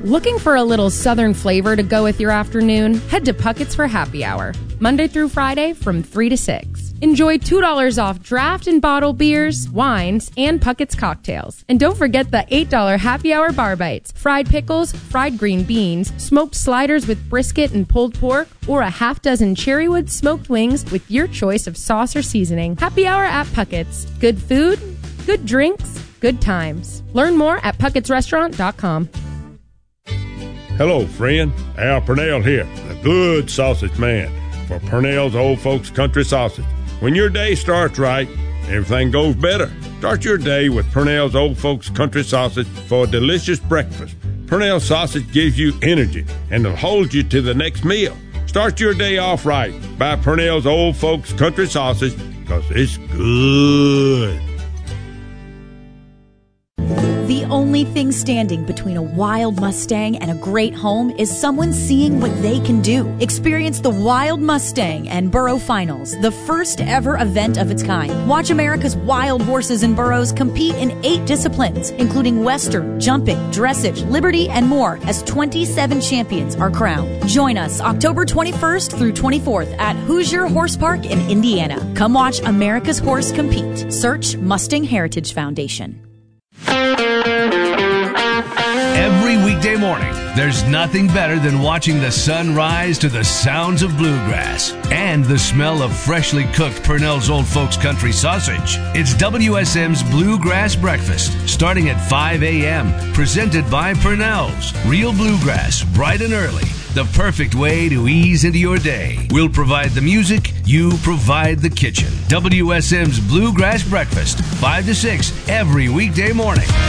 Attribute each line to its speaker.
Speaker 1: Looking for a little southern flavor to go with your afternoon? Head to Puckett's for happy hour, Monday through Friday from 3 to 6. Enjoy $2 off draft and bottle beers, wines, and Puckett's cocktails. And don't forget the $8 happy hour bar bites, fried pickles, fried green beans, smoked sliders with brisket and pulled pork, or a half dozen Cherrywood smoked wings with your choice of sauce or seasoning. Happy hour at Puckett's. Good food, good drinks, good times. Learn more at puckettsrestaurant.com.
Speaker 2: Hello, friend. Al Purnell here, the good sausage man for Purnell's Old Folks Country Sausage. When your day starts right, everything goes better. Start your day with Purnell's Old Folks Country Sausage for a delicious breakfast. Purnell sausage gives you energy and it'll hold you to the next meal. Start your day off right. Buy Purnell's Old Folks Country Sausage because it's good.
Speaker 3: The only thing standing between a wild Mustang and a great home is someone seeing what they can do. Experience the Wild Mustang and Burro Finals, the first ever event of its kind. Watch America's wild horses and burros compete in 8 disciplines, including Western, jumping, dressage, liberty, and more, as 27 champions are crowned. Join us October 21st through 24th at Hoosier Horse Park in Indiana. Come watch America's horse compete. Search Mustang Heritage Foundation.
Speaker 4: Every weekday morning, there's nothing better than watching the sun rise to the sounds of bluegrass and the smell of freshly cooked Purnell's Old Folks Country Sausage. It's WSM's Bluegrass Breakfast, starting at 5 a.m., presented by Purnell's. Real bluegrass, bright and early. The perfect way to ease into your day. We'll provide the music, you provide the kitchen. WSM's Bluegrass Breakfast, 5 to 6, every weekday morning.